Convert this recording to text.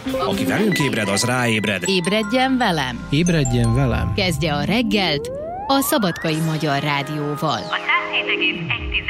Aki velünk ébred, az ráébred. Ébredjen velem! Ébredjen velem! Kezdje a reggelt a Szabadkai Magyar Rádióval. A 107,1